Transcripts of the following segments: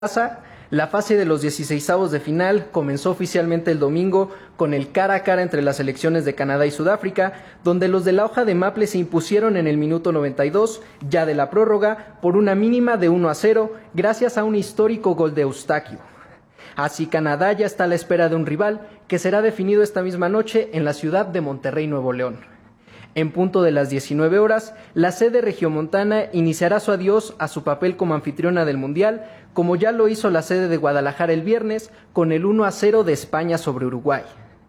La fase de los 16avos de final comenzó oficialmente el domingo con el cara a cara entre las selecciones de Canadá y Sudáfrica, donde los de la hoja de maple se impusieron en el minuto 92, ya de la prórroga, por una mínima de 1-0, gracias a un histórico gol de Eustaquio. Así Canadá ya está a la espera de un rival que será definido esta misma noche en la ciudad de Monterrey, Nuevo León. En punto de las 19 horas, la sede regiomontana iniciará su adiós a su papel como anfitriona del Mundial, como ya lo hizo la sede de Guadalajara el viernes, con el 1-0 de España sobre Uruguay.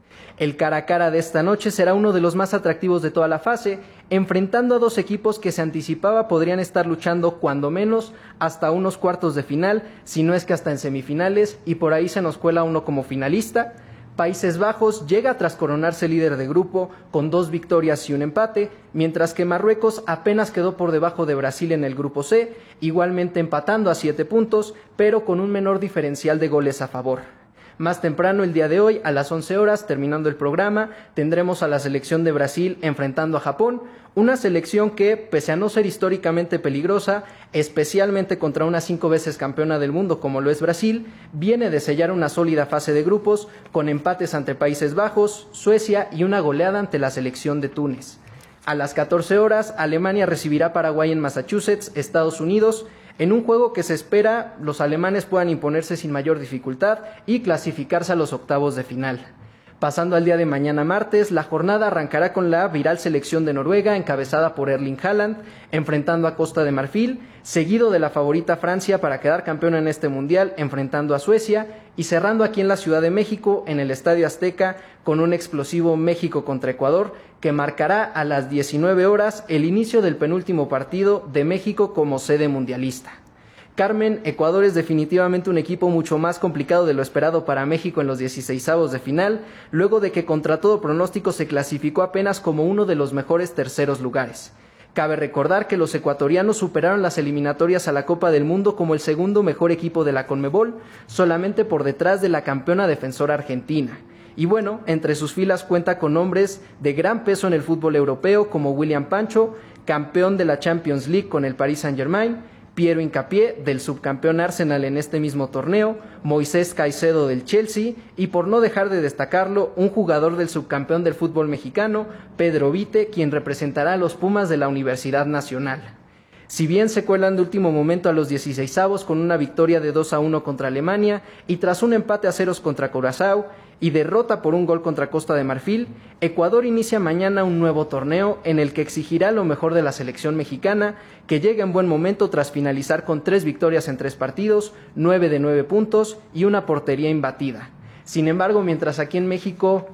El cara a cara de esta noche será uno de los más atractivos de toda la fase, enfrentando a dos equipos que se anticipaba podrían estar luchando cuando menos hasta unos cuartos de final, si no es que hasta en semifinales, y por ahí se nos cuela uno como finalista. Países Bajos llega tras coronarse líder de grupo con 2 victorias y un empate, mientras que Marruecos apenas quedó por debajo de Brasil en el grupo C, igualmente empatando a 7 puntos, pero con un menor diferencial de goles a favor. Más temprano el día de hoy, a las 11 horas, terminando el programa, tendremos a la selección de Brasil enfrentando a Japón, una selección que, pese a no ser históricamente peligrosa, especialmente contra una 5 veces campeona del mundo como lo es Brasil, viene de sellar una sólida fase de grupos con empates ante Países Bajos, Suecia y una goleada ante la selección de Túnez. A las 14 horas, Alemania recibirá a Paraguay en Massachusetts, Estados Unidos, en un juego que se espera los alemanes puedan imponerse sin mayor dificultad y clasificarse a los octavos de final. Pasando al día de mañana martes, la jornada arrancará con la viral selección de Noruega, encabezada por Erling Haaland, enfrentando a Costa de Marfil, seguido de la favorita Francia para quedar campeona en este mundial, enfrentando a Suecia, y cerrando aquí en la Ciudad de México, en el Estadio Azteca, con un explosivo México contra Ecuador, que marcará a las 19 horas el inicio del penúltimo partido de México como sede mundialista. Carmen, Ecuador es definitivamente un equipo mucho más complicado de lo esperado para México en los 16avos de final, luego de que contra todo pronóstico se clasificó apenas como uno de los mejores terceros lugares. Cabe recordar que los ecuatorianos superaron las eliminatorias a la Copa del Mundo como el segundo mejor equipo de la Conmebol, solamente por detrás de la campeona defensora Argentina. Y bueno, entre sus filas cuenta con hombres de gran peso en el fútbol europeo como William Pancho, campeón de la Champions League con el Paris Saint-Germain, Piero Hincapié, del subcampeón Arsenal en este mismo torneo, Moisés Caicedo del Chelsea y, por no dejar de destacarlo, un jugador del subcampeón del fútbol mexicano, Pedro Vite, quien representará a los Pumas de la Universidad Nacional. Si bien se cuelan de último momento a los 16avos con una victoria de 2-1 contra Alemania y tras un empate a ceros contra Curazao y derrota por un gol contra Costa de Marfil, Ecuador inicia mañana un nuevo torneo en el que exigirá lo mejor de la selección mexicana, que llega en buen momento tras finalizar con 3 victorias en 3 partidos, 9 de 9 puntos y una portería imbatida. Sin embargo, mientras aquí en México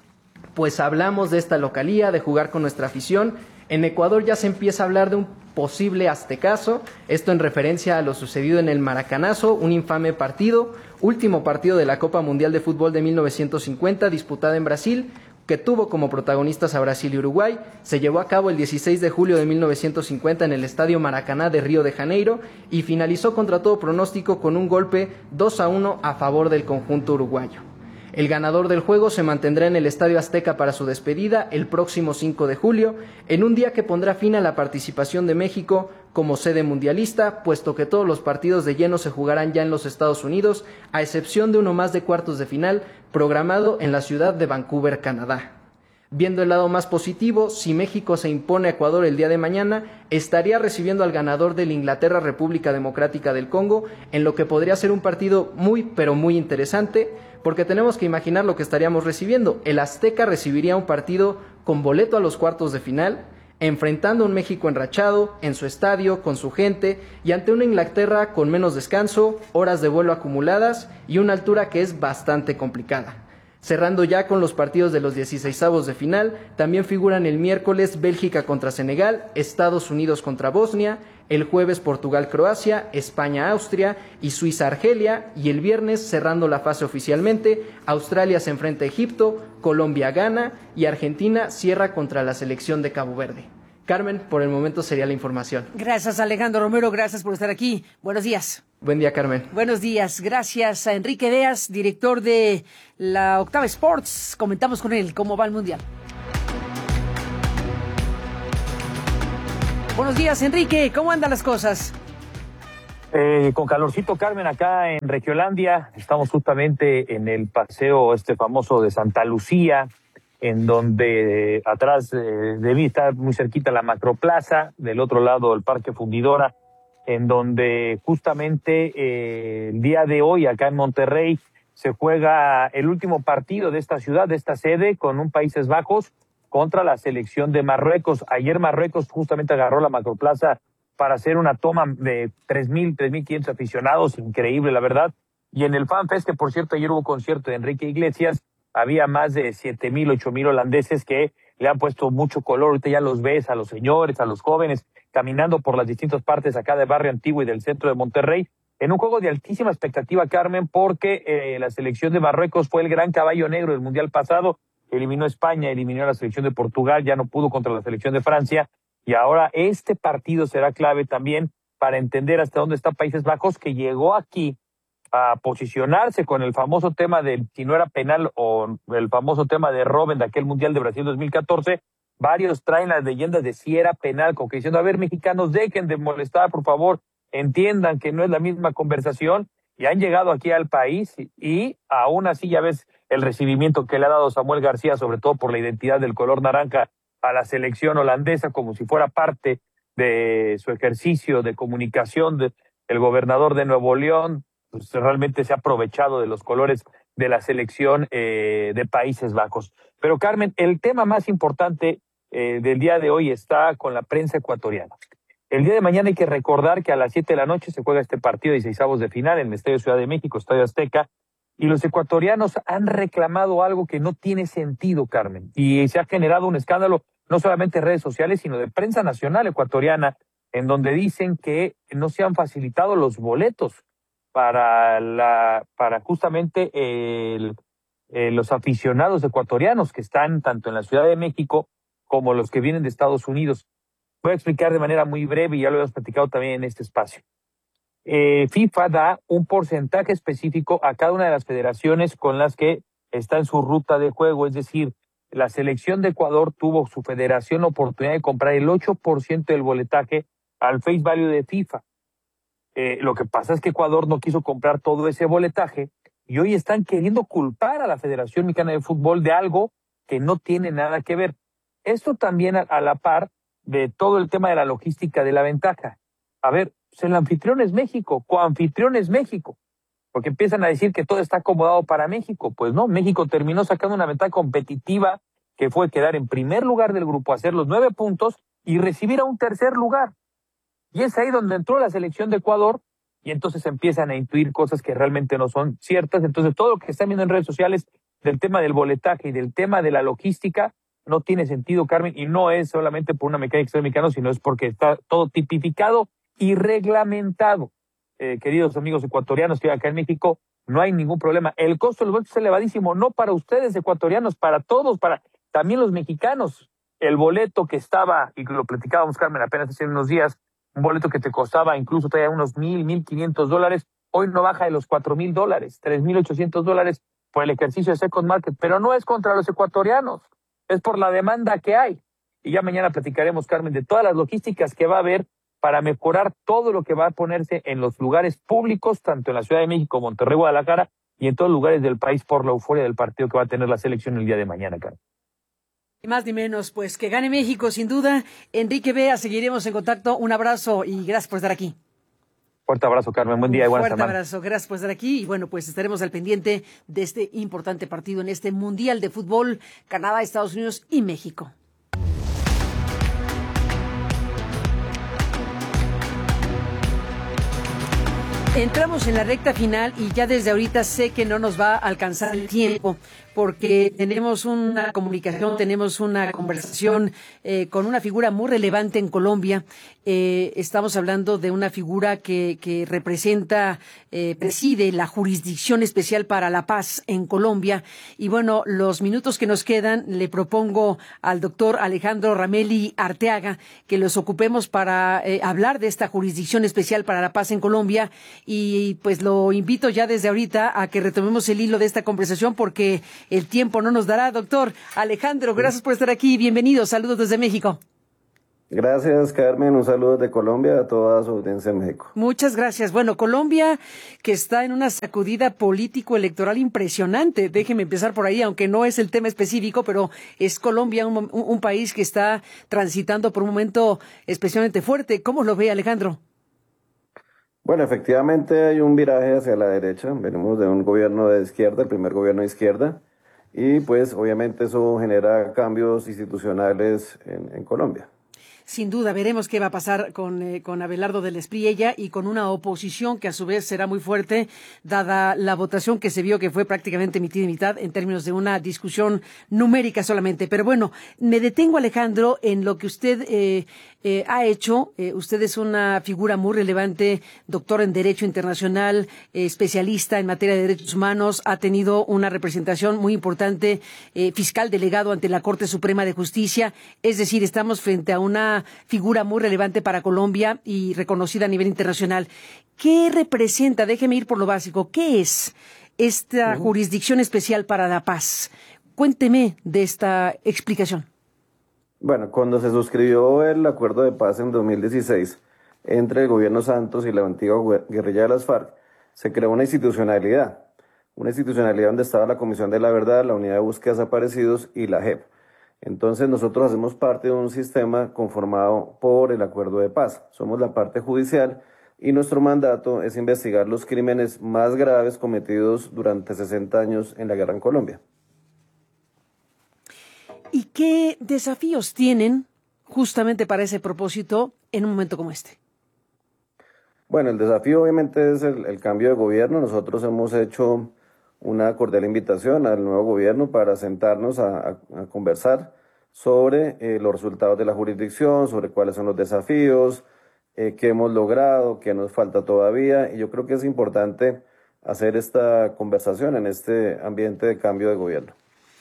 pues hablamos de esta localía, de jugar con nuestra afición, en Ecuador ya se empieza a hablar de un posible aztecaso, esto en referencia a lo sucedido en el Maracanazo, un infame partido, último partido de la Copa Mundial de Fútbol de 1950 disputada en Brasil, que tuvo como protagonistas a Brasil y Uruguay. Se llevó a cabo el 16 de julio de 1950 en el Estadio Maracaná de Río de Janeiro y finalizó contra todo pronóstico con un golpe 2-1 a favor del conjunto uruguayo. El ganador del juego se mantendrá en el Estadio Azteca para su despedida el próximo 5 de julio, en un día que pondrá fin a la participación de México como sede mundialista, puesto que todos los partidos de lleno se jugarán ya en los Estados Unidos, a excepción de uno más de cuartos de final, programado en la ciudad de Vancouver, Canadá. Viendo el lado más positivo, si México se impone a Ecuador el día de mañana, estaría recibiendo al ganador del Inglaterra-República Democrática del Congo, en lo que podría ser un partido muy, pero muy interesante, porque tenemos que imaginar lo que estaríamos recibiendo. El Azteca recibiría un partido con boleto a los cuartos de final, enfrentando a un México enrachado, en su estadio, con su gente, y ante una Inglaterra con menos descanso, horas de vuelo acumuladas y una altura que es bastante complicada. Cerrando ya con los partidos de los 16avos de final, también figuran el miércoles Bélgica contra Senegal, Estados Unidos contra Bosnia, el jueves Portugal-Croacia, España-Austria y Suiza-Argelia, y el viernes, cerrando la fase oficialmente, Australia se enfrenta a Egipto, Colombia-Ghana y Argentina cierra contra la selección de Cabo Verde. Carmen, por el momento sería la información. Gracias, Alejandro Romero, gracias por estar aquí. Buenos días. Buen día, Carmen. Buenos días, gracias a Enrique Deas, director de la Octava Sports. Comentamos con él cómo va el Mundial. Buenos días, Enrique, ¿cómo andan las cosas? Con calorcito, Carmen, acá en Regiolandia. Estamos justamente en el paseo famoso de Santa Lucía, en donde atrás de mí está muy cerquita la Macroplaza, del otro lado el Parque Fundidora, en donde justamente el día de hoy acá en Monterrey se juega el último partido de esta ciudad, de esta sede, con un Países Bajos contra la selección de Marruecos. Ayer Marruecos justamente agarró la Macroplaza para hacer una toma de 3,500 aficionados, increíble la verdad. Y en el FanFest, que por cierto ayer hubo concierto de Enrique Iglesias, había más de 7,000, 8,000 holandeses que le han puesto mucho color. Ahorita ya los ves a los señores, a los jóvenes, caminando por las distintas partes acá del barrio antiguo y del centro de Monterrey, en un juego de altísima expectativa, Carmen, porque la selección de Marruecos fue el gran caballo negro del Mundial pasado, eliminó a España, eliminó a la selección de Portugal, ya no pudo contra la selección de Francia. Y ahora este partido será clave también para entender hasta dónde está Países Bajos, que llegó aquí a posicionarse con el famoso tema de si no era penal o el famoso tema de Robben de aquel Mundial de Brasil 2014. Varios traen las leyendas de si era penal, como que diciendo, a ver, mexicanos, dejen de molestar, por favor, entiendan que no es la misma conversación. Y han llegado aquí al país y aún así ya ves el recibimiento que le ha dado Samuel García, sobre todo por la identidad del color naranja, a la selección holandesa, como si fuera parte de su ejercicio de comunicación. El gobernador de Nuevo León pues realmente se ha aprovechado de los colores de la selección de Países Bajos. Pero Carmen, el tema más importante del día de hoy está con la prensa ecuatoriana. El día de mañana hay que recordar que a las 7 de la noche se juega este partido de 16avos de final en el Estadio Ciudad de México, Estadio Azteca. Y los ecuatorianos han reclamado algo que no tiene sentido, Carmen. Y se ha generado un escándalo, no solamente en redes sociales, sino de prensa nacional ecuatoriana, en donde dicen que no se han facilitado los boletos para justamente los aficionados ecuatorianos que están tanto en la Ciudad de México como los que vienen de Estados Unidos. Voy a explicar de manera muy breve, y ya lo hemos platicado también en este espacio. FIFA da un porcentaje específico a cada una de las federaciones con las que está en su ruta de juego. Es decir, la selección de Ecuador tuvo su federación oportunidad de comprar el 8% del boletaje al face value de FIFA. Lo que pasa es que Ecuador no quiso comprar todo ese boletaje y hoy están queriendo culpar a la Federación Mexicana de Fútbol de algo que no tiene nada que ver. Esto también a la par de todo el tema de la logística de la ventaja. A ver, pues el anfitrión es México, coanfitrión es México, porque empiezan a decir que todo está acomodado para México. Pues no, México terminó sacando una ventaja competitiva que fue quedar en primer lugar del grupo, hacer los 9 puntos y recibir a un tercer lugar. Y es ahí donde entró la selección de Ecuador y entonces empiezan a intuir cosas que realmente no son ciertas. Entonces todo lo que están viendo en redes sociales del tema del boletaje y del tema de la logística no tiene sentido, Carmen, y no es solamente por una mecánica mexicana, sino es porque está todo tipificado y reglamentado. Queridos amigos ecuatorianos que viven acá en México, no hay ningún problema. El costo del boleto es elevadísimo, no para ustedes ecuatorianos, para todos, para también los mexicanos. El boleto que estaba, y lo platicábamos, Carmen, apenas hace unos días, un boleto que te costaba incluso todavía unos $1,500, hoy no baja de los $4,000, $3,800 por el ejercicio de Second Market, pero no es contra los ecuatorianos, es por la demanda que hay. Y ya mañana platicaremos, Carmen, de todas las logísticas que va a haber para mejorar todo lo que va a ponerse en los lugares públicos, tanto en la Ciudad de México, Monterrey, Guadalajara, y en todos los lugares del país por la euforia del partido que va a tener la selección el día de mañana, Carmen. Ni más ni menos, pues que gane México, sin duda. Enrique Bea, seguiremos en contacto. Un abrazo y gracias por estar aquí. Fuerte abrazo, Carmen. Buen día y buena semana. Fuerte abrazo. Gracias por estar aquí. Y bueno, pues estaremos al pendiente de este importante partido en este Mundial de Fútbol, Canadá, Estados Unidos y México. Entramos en la recta final y ya desde ahorita sé que no nos va a alcanzar el tiempo porque tenemos una comunicación, tenemos una conversación con una figura muy relevante en Colombia. Estamos hablando de una figura que representa, preside la Jurisdicción Especial para la Paz en Colombia. Y bueno, los minutos que nos quedan, le propongo al doctor Alejandro Ramelli Arteaga que los ocupemos para hablar de esta Jurisdicción Especial para la Paz en Colombia. Y pues lo invito ya desde ahorita a que retomemos el hilo de esta conversación porque el tiempo no nos dará. Doctor Alejandro, gracias por estar aquí. Bienvenido. Saludos desde México. Gracias, Carmen. Un saludo de Colombia a toda su audiencia en México. Muchas gracias. Bueno, Colombia, que está en una sacudida político-electoral impresionante. Déjeme empezar por ahí, aunque no es el tema específico, pero es Colombia un país que está transitando por un momento especialmente fuerte. ¿Cómo lo ve, Alejandro? Bueno, efectivamente hay un viraje hacia la derecha. Venimos de un gobierno de izquierda, el primer gobierno de izquierda, y pues obviamente eso genera cambios institucionales en Colombia. Sin duda, veremos qué va a pasar con Abelardo del Espriella y con una oposición que a su vez será muy fuerte, dada la votación que se vio que fue prácticamente mitad y mitad en términos de una discusión numérica solamente. Pero bueno, me detengo, Alejandro, en lo que usted ha hecho. Usted es una figura muy relevante, doctor en Derecho Internacional, especialista en materia de derechos humanos, ha tenido una representación muy importante, fiscal delegado ante la Corte Suprema de Justicia. Es decir, estamos frente a una figura muy relevante para Colombia y reconocida a nivel internacional. ¿Qué representa? Déjeme ir por lo básico. ¿Qué es esta jurisdicción especial para la paz? Cuénteme de esta explicación. Bueno, cuando se suscribió el acuerdo de paz en 2016 entre el gobierno Santos y la antigua guerrilla de las FARC, se creó una institucionalidad donde estaba la Comisión de la Verdad, la Unidad de Búsqueda de Desaparecidos y la JEP. Entonces nosotros hacemos parte de un sistema conformado por el acuerdo de paz. Somos la parte judicial y nuestro mandato es investigar los crímenes más graves cometidos durante 60 años en la guerra en Colombia. ¿Y qué desafíos tienen justamente para ese propósito en un momento como este? Bueno, el desafío obviamente es el cambio de gobierno. Nosotros hemos hecho una cordial invitación al nuevo gobierno para sentarnos a conversar sobre los resultados de la jurisdicción, sobre cuáles son los desafíos, qué hemos logrado, qué nos falta todavía. Y yo creo que es importante hacer esta conversación en este ambiente de cambio de gobierno.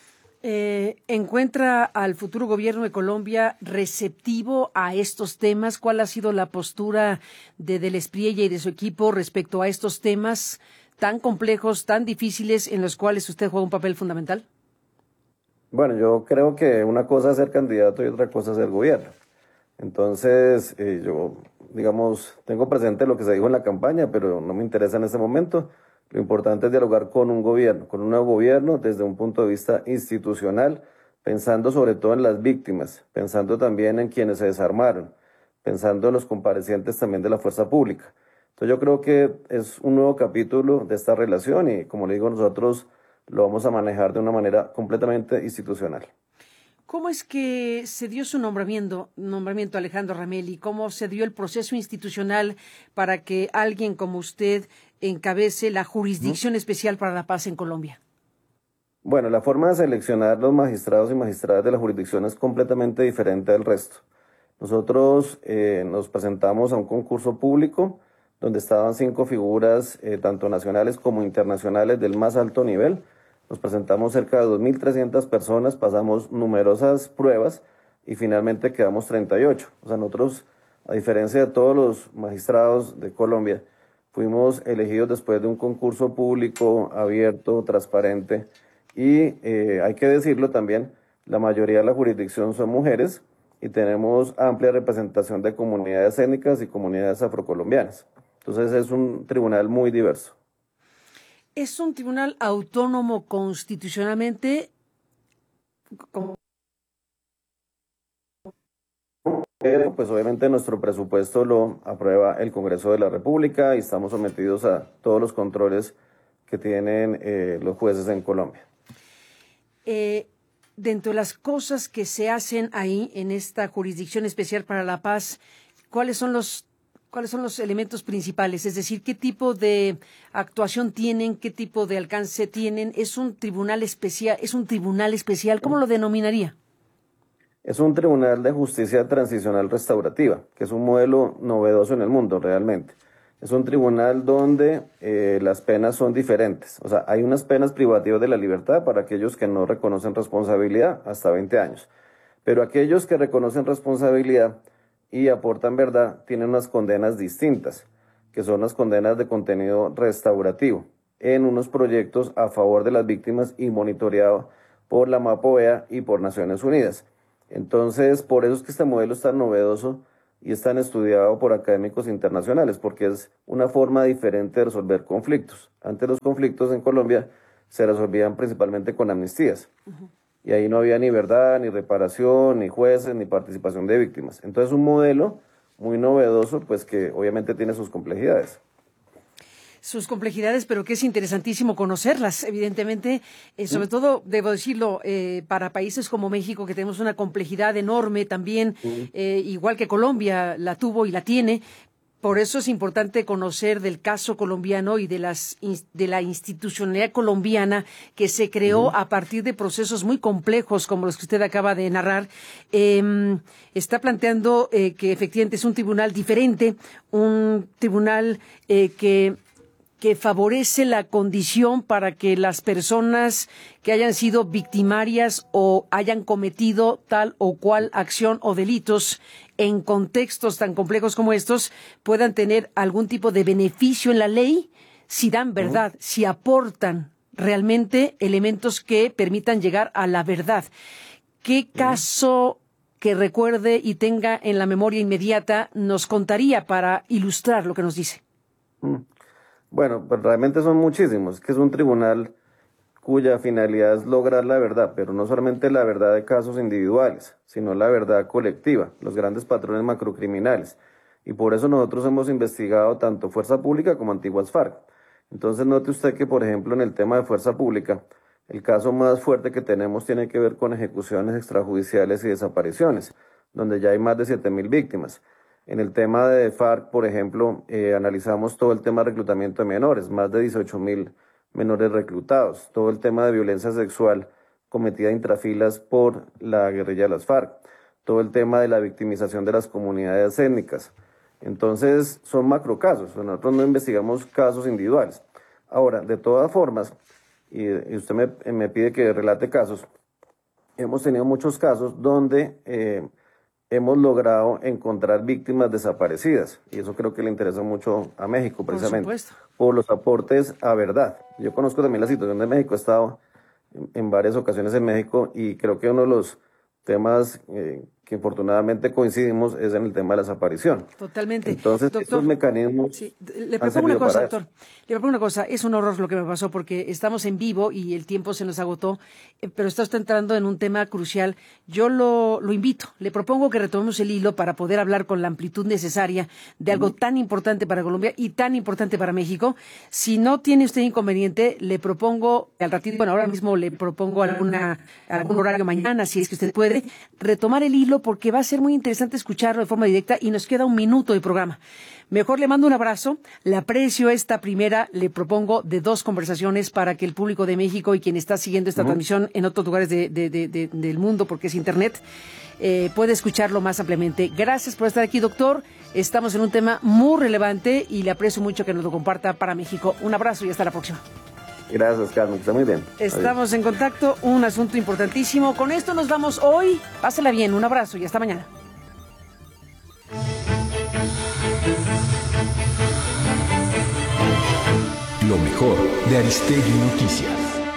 ¿Encuentra al futuro gobierno de Colombia receptivo a estos temas? ¿Cuál ha sido la postura de Del Espriella y de su equipo respecto a estos temas tan complejos, tan difíciles, en los cuales usted juega un papel fundamental? Bueno, yo creo que una cosa es ser candidato y otra cosa es ser gobierno. Entonces, yo, digamos, tengo presente lo que se dijo en la campaña, pero no me interesa en este momento. Lo importante es dialogar con un gobierno, con un nuevo gobierno desde un punto de vista institucional, pensando sobre todo en las víctimas, pensando también en quienes se desarmaron, pensando en los comparecientes también de la fuerza pública. Entonces yo creo que es un nuevo capítulo de esta relación y, como le digo, nosotros lo vamos a manejar de una manera completamente institucional. ¿Cómo es que se dio su nombramiento, Alejandro Ramelli? ¿Cómo se dio el proceso institucional para que alguien como usted encabece la Jurisdicción Especial para la Paz en Colombia? Bueno, la forma de seleccionar los magistrados y magistradas de la jurisdicción es completamente diferente del resto. Nosotros nos presentamos a un concurso público donde estaban 5 figuras, tanto nacionales como internacionales, del más alto nivel. Nos presentamos cerca de 2.300 personas, pasamos numerosas pruebas y finalmente quedamos 38. O sea, nosotros, a diferencia de todos los magistrados de Colombia, fuimos elegidos después de un concurso público, abierto, transparente y hay que decirlo también, la mayoría de la jurisdicción son mujeres y tenemos amplia representación de comunidades étnicas y comunidades afrocolombianas. Entonces es un tribunal muy diverso. ¿Es un tribunal autónomo constitucionalmente? Pues obviamente nuestro presupuesto lo aprueba el Congreso de la República y estamos sometidos a todos los controles que tienen los jueces en Colombia. Dentro de las cosas que se hacen ahí en esta Jurisdicción Especial para la Paz, ¿cuáles son los elementos principales? Es decir, ¿qué tipo de actuación tienen? ¿Qué tipo de alcance tienen? ¿Es un tribunal especial? ¿Cómo lo denominaría? Es un tribunal de justicia transicional restaurativa, que es un modelo novedoso en el mundo realmente. Es un tribunal donde las penas son diferentes. O sea, hay unas penas privativas de la libertad para aquellos que no reconocen responsabilidad, hasta 20 años. Pero aquellos que reconocen responsabilidad y aportan verdad tienen unas condenas distintas, que son las condenas de contenido restaurativo, en unos proyectos a favor de las víctimas y monitoreado por la MAPOEA y por Naciones Unidas. Entonces, por eso es que este modelo es tan novedoso y es tan estudiado por académicos internacionales, porque es una forma diferente de resolver conflictos. Antes los conflictos en Colombia se resolvían principalmente con amnistías. Y ahí no había ni verdad, ni reparación, ni jueces, ni participación de víctimas. Entonces, un modelo muy novedoso, pues que obviamente tiene sus complejidades. Sus complejidades, pero que es interesantísimo conocerlas, evidentemente, sobre todo, debo decirlo, para países como México, que tenemos una complejidad enorme también, igual que Colombia la tuvo y la tiene. Por eso es importante conocer del caso colombiano y de la institucionalidad colombiana que se creó a partir de procesos muy complejos como los que usted acaba de narrar. Está planteando que efectivamente es un tribunal diferente, un tribunal que favorece la condición para que las personas que hayan sido victimarias o hayan cometido tal o cual acción o delitos en contextos tan complejos como estos puedan tener algún tipo de beneficio en la ley si dan verdad, si aportan realmente elementos que permitan llegar a la verdad. ¿Qué caso que recuerde y tenga en la memoria inmediata nos contaría para ilustrar lo que nos dice? Bueno, pues realmente son muchísimos, que es un tribunal cuya finalidad es lograr la verdad, pero no solamente la verdad de casos individuales, sino la verdad colectiva, los grandes patrones macrocriminales. Y por eso nosotros hemos investigado tanto Fuerza Pública como antiguas FARC. Entonces note usted que, por ejemplo, en el tema de Fuerza Pública, el caso más fuerte que tenemos tiene que ver con ejecuciones extrajudiciales y desapariciones, donde ya hay más de 7.000 víctimas. En el tema de FARC, por ejemplo, analizamos todo el tema de reclutamiento de menores, más de 18.000 menores reclutados, todo el tema de violencia sexual cometida intrafilas por la guerrilla de las FARC, todo el tema de la victimización de las comunidades étnicas. Entonces, son macrocasos, nosotros no investigamos casos individuales. Ahora, de todas formas, y usted me pide que relate casos, hemos tenido muchos casos donde hemos logrado encontrar víctimas desaparecidas, y eso creo que le interesa mucho a México, precisamente, por los aportes a verdad. Yo conozco también la situación de México, he estado en varias ocasiones en México, y creo que uno de los temas que infortunadamente coincidimos es en el tema de la desaparición. Totalmente. Entonces, doctor, estos mecanismos... Sí. Le propongo una cosa, doctor. Le propongo una cosa. Es un horror lo que me pasó porque estamos en vivo y el tiempo se nos agotó, pero está usted entrando en un tema crucial. Yo lo invito. Le propongo que retomemos el hilo para poder hablar con la amplitud necesaria de algo tan importante para Colombia y tan importante para México. Si no tiene usted inconveniente, le propongo al ratito, bueno, ahora mismo le propongo algún horario mañana, si es que usted puede, retomar el hilo porque va a ser muy interesante escucharlo de forma directa y nos queda un minuto de programa. Mejor le mando un abrazo, le aprecio esta primera, le propongo de 2 conversaciones para que el público de México y quien está siguiendo esta transmisión en otros lugares del mundo, porque es internet, puede escucharlo más ampliamente. Gracias por estar aquí, doctor. Estamos en un tema muy relevante y le aprecio mucho que nos lo comparta para México. Un abrazo y hasta la próxima. Gracias, Carmen, que está muy bien. Estamos en contacto, un asunto importantísimo. Con esto nos vamos hoy. Pásela bien, un abrazo y hasta mañana. Lo mejor de Aristegui Noticias.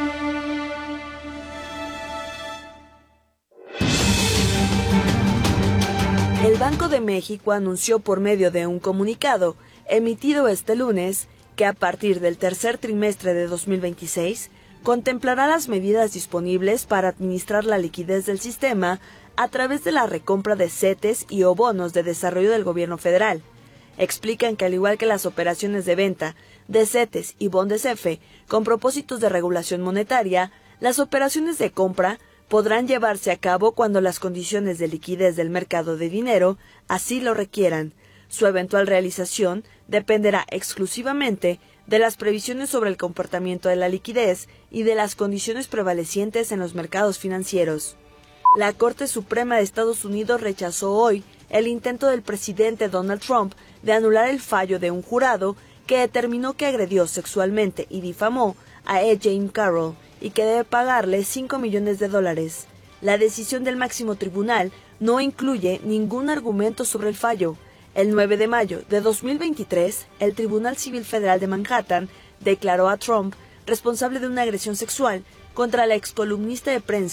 El Banco de México anunció por medio de un comunicado emitido este lunes que a partir del tercer trimestre de 2026 contemplará las medidas disponibles para administrar la liquidez del sistema a través de la recompra de CETES y o bonos de desarrollo del gobierno federal. Explican que al igual que las operaciones de venta de CETES y Bondes-F con propósitos de regulación monetaria, las operaciones de compra podrán llevarse a cabo cuando las condiciones de liquidez del mercado de dinero así lo requieran. Su eventual realización dependerá exclusivamente de las previsiones sobre el comportamiento de la liquidez y de las condiciones prevalecientes en los mercados financieros. La Corte Suprema de Estados Unidos rechazó hoy el intento del presidente Donald Trump de anular el fallo de un jurado que determinó que agredió sexualmente y difamó a Ed James Carroll y que debe pagarle $5 millones. La decisión del máximo tribunal no incluye ningún argumento sobre el fallo. El 9 de mayo de 2023, el Tribunal Civil Federal de Manhattan declaró a Trump responsable de una agresión sexual contra la excolumnista de prensa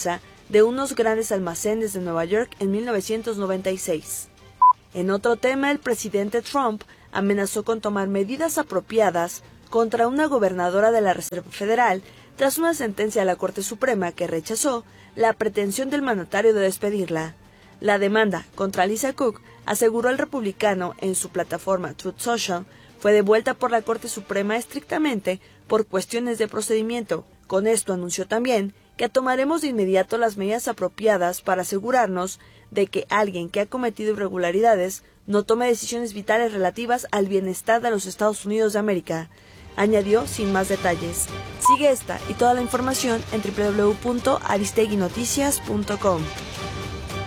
de unos grandes almacenes de Nueva York en 1996. En otro tema, el presidente Trump amenazó con tomar medidas apropiadas contra una gobernadora de la Reserva Federal tras una sentencia de la Corte Suprema que rechazó la pretensión del mandatario de despedirla. La demanda contra Lisa Cook, aseguró el republicano en su plataforma Truth Social, fue devuelta por la Corte Suprema estrictamente por cuestiones de procedimiento. Con esto anunció también que tomaremos de inmediato las medidas apropiadas para asegurarnos de que alguien que ha cometido irregularidades no tome decisiones vitales relativas al bienestar de los Estados Unidos de América, añadió sin más detalles. Sigue esta y toda la información en www.aristeguinoticias.com.